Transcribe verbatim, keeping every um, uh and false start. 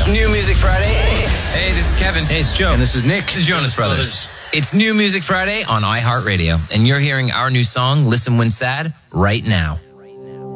New Music Friday. Hey, this is Kevin. Hey, it's Joe. And this is Nick. This is Jonas Brothers. It's New Music Friday on iHeartRadio, and you're hearing our new song, Listen When Sad, right now.